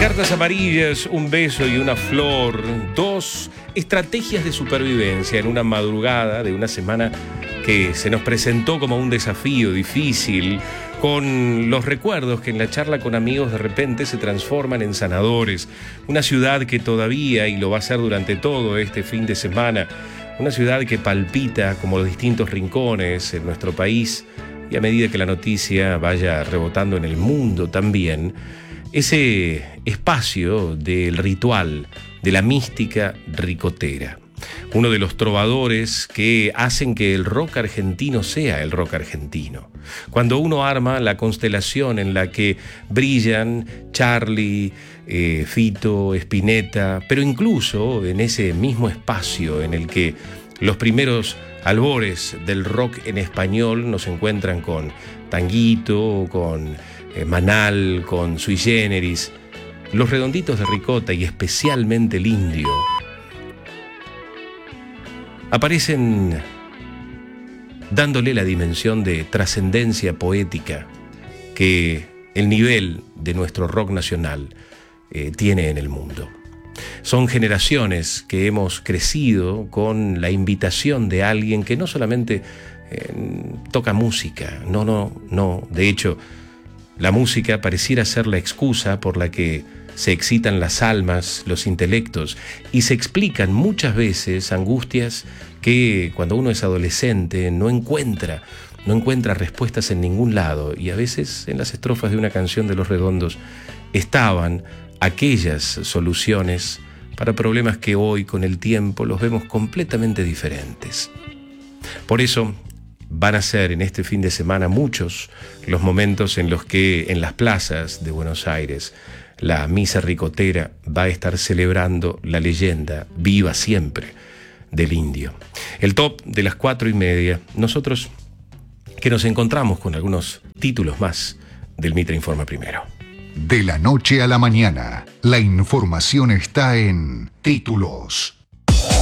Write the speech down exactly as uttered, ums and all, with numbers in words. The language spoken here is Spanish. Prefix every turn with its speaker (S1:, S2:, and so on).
S1: Cartas amarillas, un beso y una flor, dos estrategias de supervivencia en una madrugada de una semana que se nos presentó como un desafío difícil, con los recuerdos que en la charla con amigos de repente se transforman en sanadores. Una ciudad que todavía, y lo va a hacer durante todo este fin de semana, una ciudad que palpita como los distintos rincones en nuestro país, y a medida que la noticia vaya rebotando en el mundo también, ese espacio del ritual, de la mística ricotera. Uno de los trovadores que hacen que el rock argentino sea el rock argentino. Cuando uno arma la constelación en la que brillan Charly, eh, Fito, Spinetta, pero incluso en ese mismo espacio en el que los primeros albores del rock en español nos encuentran con Tanguito, con eh, Manal, con Sui Generis, los Redonditos de Ricota y especialmente el Indio aparecen dándole la dimensión de trascendencia poética que el nivel de nuestro rock nacional eh, tiene en el mundo. Son generaciones que hemos crecido con la invitación de alguien que no solamente eh, toca música, no, no, no. De hecho, la música pareciera ser la excusa por la que se excitan las almas, los intelectos, y se explican muchas veces angustias que cuando uno es adolescente no encuentra, no encuentra respuestas en ningún lado, y a veces en las estrofas de una canción de Los Redondos estaban aquellas soluciones para problemas que hoy con el tiempo los vemos completamente diferentes. Por eso van a ser en este fin de semana muchos los momentos en los que en las plazas de Buenos Aires la misa ricotera va a estar celebrando la leyenda viva siempre del Indio. El top de las cuatro y media, nosotros que nos encontramos con algunos títulos más del Mitra Informa Primero.
S2: De la noche a la mañana, la información está en Títulos.